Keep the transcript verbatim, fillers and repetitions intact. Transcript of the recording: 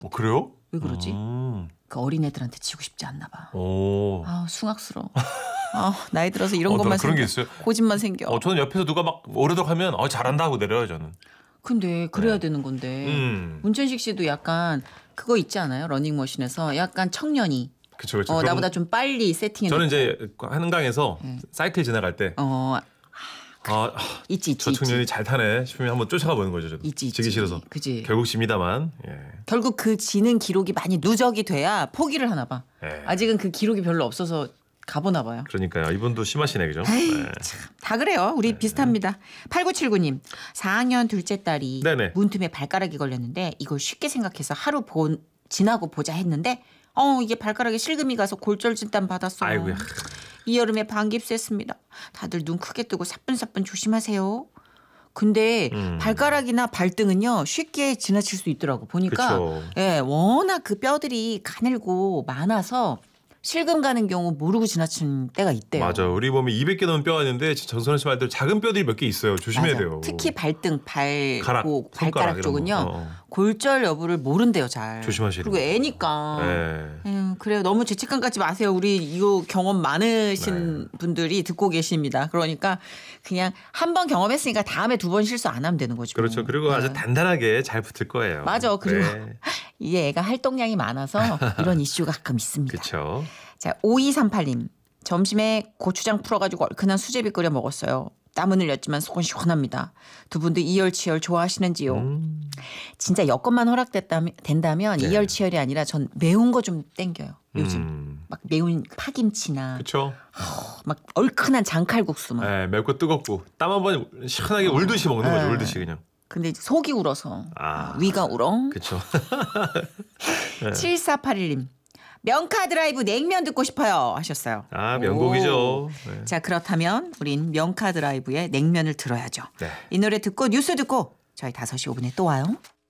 어, 그래요? 왜 그러지? 음. 그 어린애들한테 지고 싶지 않나 봐. 오. 아, 숭악스러워. 아, 나이 들어서 이런 어, 것만 그런 생겨. 게 있어요? 고집만 생겨. 어, 저는 옆에서 누가 막 오르덕 하면 어, 잘한다 하고 내려요, 저는. 근데 그래야 네. 되는 건데. 음. 문천식 씨도 약간 그거 있지 않아요? 러닝머신에서 약간 청년이. 그쵸, 그쵸. 어, 그럼 나보다 좀 빨리 세팅해. 저는 이제 한강에서 네. 사이클 지나갈 때 어, 아, 있지, 있지. 저 청년이 있지. 잘 타네 싶으면 한번 쫓아가 보는 거죠. 저도. 있지, 있지. 지기 싫어서. 그지. 결국 집니다만. 예. 결국 그 지는 기록이 많이 누적이 돼야 포기를 하나 봐. 예. 아직은 그 기록이 별로 없어서 가보나 봐요. 그러니까요. 이분도 심하시네, 그죠? 에이, 네. 참, 다 그래요. 우리 비슷합니다. 팔구칠구 님, 사 학년 둘째 딸이 네네. 문틈에 발가락이 걸렸는데 이걸 쉽게 생각해서 하루 본, 지나고 보자 했는데 어 이게 발가락에 실금이 가서 골절 진단 받았어요. 아이고야. 이 여름에 반깁스했습니다. 다들 눈 크게 뜨고 사뿐사뿐 조심하세요. 근데 음. 발가락이나 발등은요 쉽게 지나칠 수 있더라고 보니까 그쵸. 예, 워낙 그 뼈들이 가늘고 많아서 실금 가는 경우 모르고 지나친 때가 있대요. 맞아. 우리 몸에 이백 개 넘는 뼈가 있는데 정선우 씨 말대로 작은 뼈들이 몇 개 있어요. 조심해야 맞아. 돼요. 특히 발등, 발, 가락, 고, 손가락 발가락 이런 쪽은요. 거. 어. 골절 여부를 모른대요, 잘. 조심하시는 그리고 애니까. 네. 에휴, 그래요. 너무 죄책감 갖지 마세요. 우리 이거 경험 많으신 네. 분들이 듣고 계십니다. 그러니까 그냥 한 번 경험했으니까 다음에 두 번 실수 안 하면 되는 거죠. 그렇죠. 그리고 네. 아주 단단하게 잘 붙을 거예요. 맞아. 그리고 네. 이게 애가 활동량이 많아서 이런 이슈가 가끔 있습니다. 그렇죠. 자, 오이삼팔 님. 점심에 고추장 풀어가지고 얼큰한 수제비 끓여 먹었어요. 땀은 흘렸지만 속은 시원합니다. 두 분도 이열치열 좋아하시는지요? 음. 진짜 여건만 허락됐다면 된다면 네. 이열치열이 아니라 전 매운 거 좀 땡겨요. 요즘 음. 막 매운 파김치나 그렇죠. 막 얼큰한 장칼국수 막. 네, 맵고 뜨겁고 땀 한 번 시원하게 울듯이 먹는 거죠. 네. 울듯이 그냥. 근데 속이 울어서 아. 위가 울어. 그렇죠. 칠사팔일 님. 명카 드라이브 냉면 듣고 싶어요 하셨어요. 아, 명곡이죠. 오. 네. 자, 그렇다면 우린 명카 드라이브의 냉면을 들어야죠. 네. 이 노래 듣고 뉴스 듣고 저희 다섯 시 오 분에 또 와요.